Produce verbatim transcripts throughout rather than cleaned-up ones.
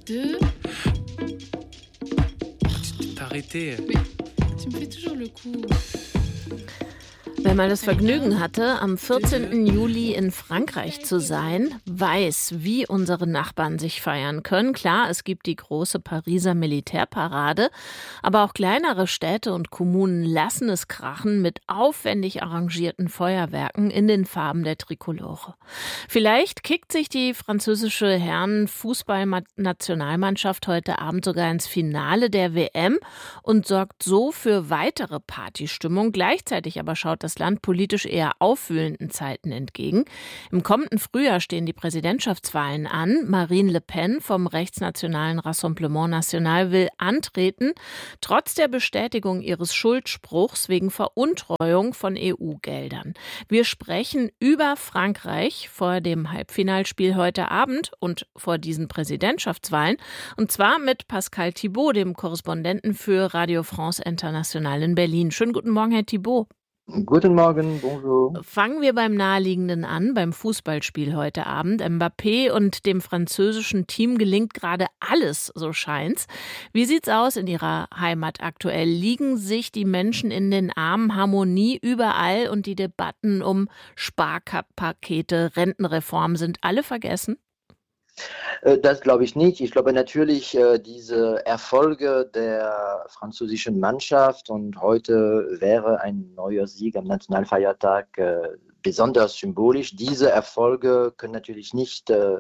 de... T'arrêter. Mais tu me fais toujours le coup. Wer mal das Vergnügen hatte, am vierzehnten Juli in Frankreich zu sein, weiß, wie unsere Nachbarn sich feiern können. Klar, es gibt die große Pariser Militärparade, aber auch kleinere Städte und Kommunen lassen es krachen mit aufwendig arrangierten Feuerwerken in den Farben der Trikolore. Vielleicht kickt sich die französische Herren-Fußball-Nationalmannschaft heute Abend sogar ins Finale der W M und sorgt so für weitere Partystimmung. Gleichzeitig aber schaut das Land politisch eher aufwühlenden Zeiten entgegen. Im kommenden Frühjahr stehen die Präsidentschaftswahlen an. Marine Le Pen vom rechtsnationalen Rassemblement National will antreten, trotz der Bestätigung ihres Schuldspruchs wegen Veruntreuung von E U-Geldern. Wir sprechen über Frankreich vor dem Halbfinalspiel heute Abend und vor diesen Präsidentschaftswahlen. Und zwar mit Pascal Thibaut, dem Korrespondenten für Radio France International in Berlin. Schönen guten Morgen, Herr Thibaut. Guten Morgen, bonjour. Fangen wir beim Naheliegenden an, beim Fußballspiel heute Abend. Mbappé und dem französischen Team gelingt gerade alles, so scheint's. Wie sieht's aus in Ihrer Heimat aktuell? Liegen sich die Menschen in den Armen, Harmonie überall und die Debatten um Sparpakete, Rentenreform sind alle vergessen? Das glaube ich nicht. Ich glaube natürlich, diese Erfolge der französischen Mannschaft und heute wäre ein neuer Sieg am Nationalfeiertag besonders symbolisch. Diese Erfolge können natürlich nicht äh,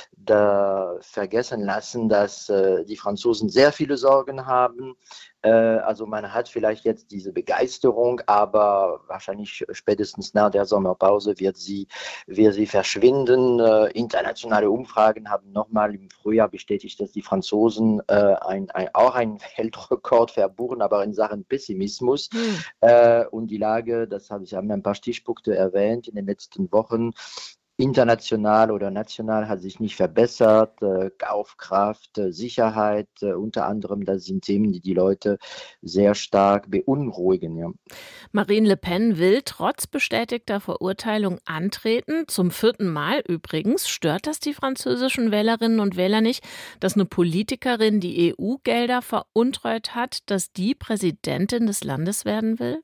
da vergessen lassen, dass äh, die Franzosen sehr viele Sorgen haben. Äh, also man hat vielleicht jetzt diese Begeisterung, aber wahrscheinlich spätestens nach der Sommerpause wird sie, wird sie verschwinden. Äh, internationale Umfragen haben nochmal im Frühjahr bestätigt, dass die Franzosen äh, ein, ein, auch einen Weltrekord verbuchen, aber in Sachen Pessimismus. Hm. Äh, und die Lage, das habe ich haben ein paar Stichpunkte erwähnt, in den letzten Wochen international oder national hat sich nicht verbessert. Äh, Kaufkraft, äh, Sicherheit, äh, unter anderem, das sind Themen, die die Leute sehr stark beunruhigen. Ja. Marine Le Pen will trotz bestätigter Verurteilung antreten, zum vierten Mal übrigens. Stört das die französischen Wählerinnen und Wähler nicht, dass eine Politikerin die E U-Gelder veruntreut hat, dass die Präsidentin des Landes werden will?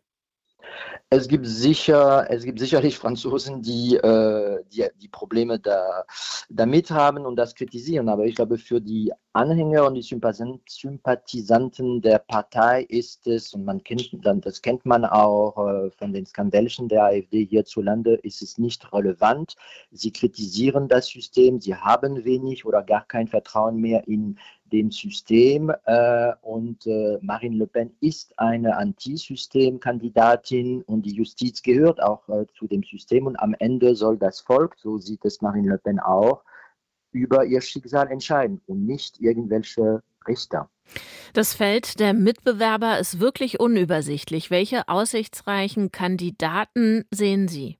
Es gibt sicher, es gibt sicherlich Franzosen, die, äh, die die Probleme da, damit haben und das kritisieren. Aber ich glaube, für die Anhänger und die Sympathisanten der Partei ist es, und man kennt, das kennt man auch äh, von den Skandälchen der AfD hierzulande, ist es nicht relevant. Sie kritisieren das System, sie haben wenig oder gar kein Vertrauen mehr in dem System äh, und äh, Marine Le Pen ist eine Antisystemkandidatin und die Justiz gehört auch äh, zu dem System und am Ende soll das Volk, so sieht es Marine Le Pen auch, über ihr Schicksal entscheiden und nicht irgendwelche Richter. Das Feld der Mitbewerber ist wirklich unübersichtlich. Welche aussichtsreichen Kandidaten sehen Sie?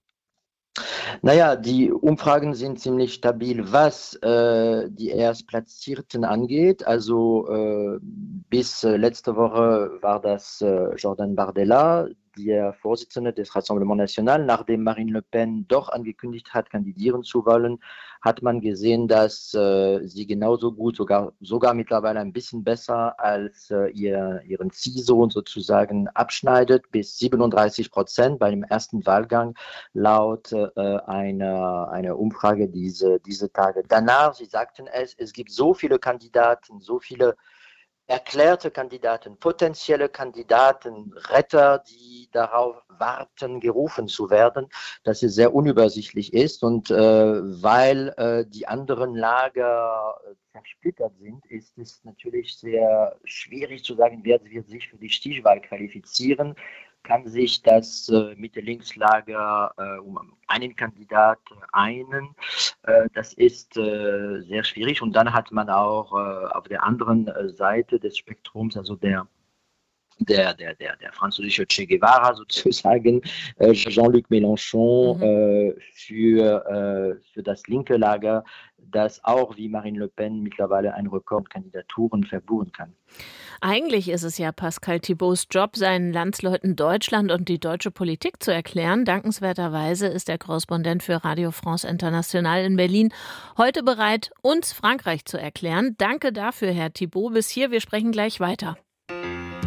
Naja, die Umfragen sind ziemlich stabil, was äh, die Erstplatzierten angeht. Also äh, bis äh, letzte Woche war das äh, Jordan Bardella, der Vorsitzende des Rassemblement National. Nachdem Marine Le Pen doch angekündigt hat, kandidieren zu wollen, hat man gesehen, dass äh, sie genauso gut, sogar, sogar mittlerweile ein bisschen besser als äh, ihr, ihren Ziehsohn sozusagen abschneidet, bis siebenunddreißig Prozent bei dem ersten Wahlgang laut äh, einer, einer Umfrage diese, diese Tage. Danach, Sie sagten es, es gibt so viele Kandidaten, so viele erklärte Kandidaten, potenzielle Kandidaten, Retter, die darauf warten, gerufen zu werden, dass es sehr unübersichtlich ist. Und äh, weil äh, die anderen Lager äh, zersplittert sind, ist es natürlich sehr schwierig zu sagen, wer wird sich für die Stichwahl qualifizieren. Kann sich das äh, Mitte-Links-Lager äh, um einen Kandidat einen. Äh, das ist äh, sehr schwierig. Und dann hat man auch äh, auf der anderen Seite des Spektrums, also der der, der, der, der französische Che Guevara sozusagen, äh, Jean-Luc Mélenchon, Mhm. äh, für, äh, für das linke Lager, das auch wie Marine Le Pen mittlerweile ein Rekord Kandidaturen verbuchen kann. Eigentlich ist es ja Pascal Thibauts Job, seinen Landsleuten Deutschland und die deutsche Politik zu erklären. Dankenswerterweise ist der Korrespondent für Radio France International in Berlin heute bereit, uns Frankreich zu erklären. Danke dafür, Herr Thibaut. Bis hier, wir sprechen gleich weiter.